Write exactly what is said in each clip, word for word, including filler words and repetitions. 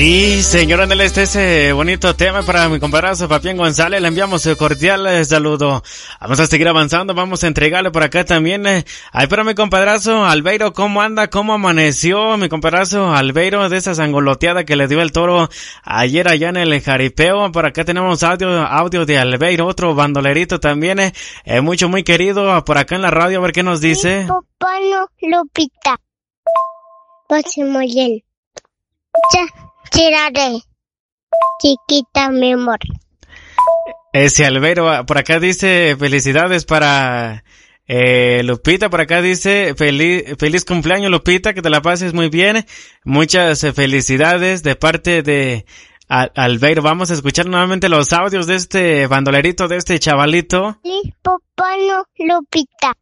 Sí, señor, ándale, este ese bonito tema para mi compadre Fabián González. Le enviamos el cordial saludo. Vamos a seguir avanzando, vamos a entregarle por acá también. Eh, ahí para mi compadrazo Albeiro, ¿cómo anda? ¿Cómo amaneció mi compadrazo Albeiro de esa sangoloteada que le dio el toro ayer allá en el jaripeo? Por acá tenemos audio, audio de Albeiro, otro bandolerito también, eh, eh, mucho, muy querido por acá en la radio. A ver qué nos dice. Mi papá no, Lupita. Pase muy bien. Ya. Tiraré, chiquita mi amor. Ese Albeiro, por acá dice felicidades para eh, Lupita, por acá dice feliz, feliz cumpleaños Lupita, que te la pases muy bien, muchas eh, felicidades de parte de a, Albeiro. Vamos a escuchar nuevamente los audios de este bandolerito, de este chavalito. Sí, papá no, Lupita.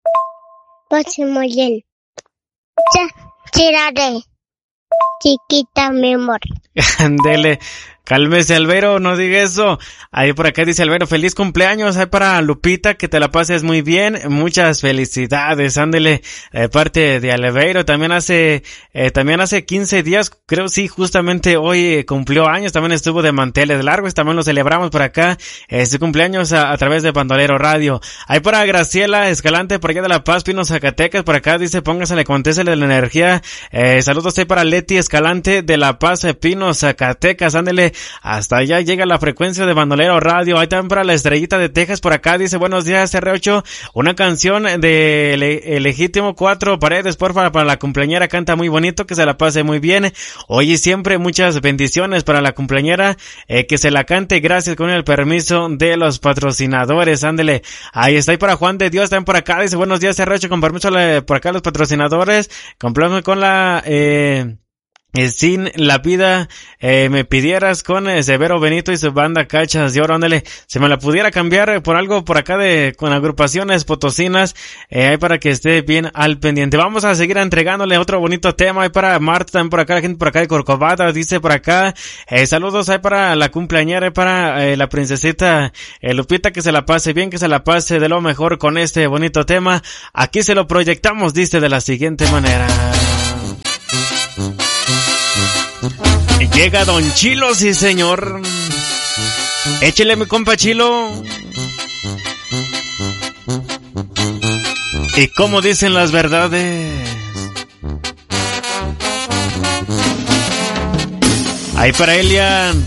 Pase muy bien. Ya, tiraré. Chiquita mi amor. Ándele, cálmese Albeiro, no diga eso. Ahí por acá dice Albeiro, feliz cumpleaños, ahí para Lupita, que te la pases muy bien, muchas felicidades, ándele, de parte de Albeiro. También hace, eh, también hace quince días, creo sí, justamente hoy eh, cumplió años, también estuvo de manteles largos, también lo celebramos por acá, eh, su cumpleaños a, a través de Bandolero Radio. Ahí para Graciela Escalante, por allá de La Paz, Pino, Zacatecas, por acá dice, póngasele, contésele la energía, eh, saludos ahí para Leti Escalante de La Paz, Pino, Zacatecas, ándele, hasta allá llega la frecuencia de Bandolero Radio. Ahí también para la Estrellita de Texas, por acá dice, buenos días R ocho, una canción de Le- Legítimo Cuatro Paredes, porfa, para la cumpleañera, canta muy bonito, que se la pase muy bien, hoy y siempre, muchas bendiciones para la cumpleañera, eh, que se la cante, gracias, con el permiso de los patrocinadores, ándele, ahí está. Y para Juan de Dios también por acá dice, buenos días R ocho, con permiso de, por acá los patrocinadores, compléme con la eh Eh, sin la vida eh, me pidieras, con eh, Severo Benito y su banda Cachas de Oro, ándale, se me la pudiera cambiar eh, por algo por acá de con agrupaciones potosinas, eh, ahí para que esté bien al pendiente. Vamos a seguir entregándole otro bonito tema ahí para Marta, también por acá, la gente por acá de Corcovado, dice por acá, eh, saludos ahí para la cumpleañera, para eh, la princesita eh, Lupita, que se la pase bien, que se la pase de lo mejor con este bonito tema. Aquí se lo proyectamos, dice de la siguiente manera. Llega Don Chilo, sí señor. Échele mi compa Chilo. ¿Y cómo dicen las verdades? Ahí para Elian.